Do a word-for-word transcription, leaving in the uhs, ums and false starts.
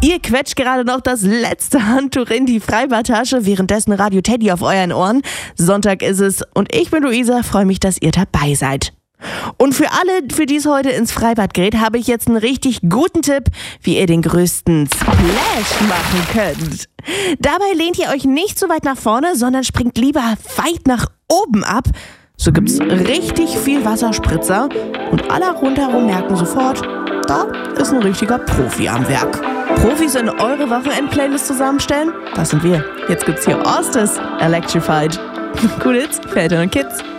Ihr quetscht gerade noch das letzte Handtuch in die Freibadtasche, währenddessen Radio Teddy auf euren Ohren. Sonntag ist es und ich bin Luisa, freue mich, dass ihr dabei seid. Und für alle, für die es heute ins Freibad geht, habe ich jetzt einen richtig guten Tipp, wie ihr den größten Splash machen könnt. Dabei lehnt ihr euch nicht so weit nach vorne, sondern springt lieber weit nach oben ab. So gibt's richtig viel Wasserspritzer und alle rundherum merken sofort, da ist ein richtiger Profi am Werk. Profis in eure Wochenend-Playlist zusammenstellen? Das sind wir. Jetzt gibt's hier Ostis Electrified. Cool Hits für Eltern und Kids.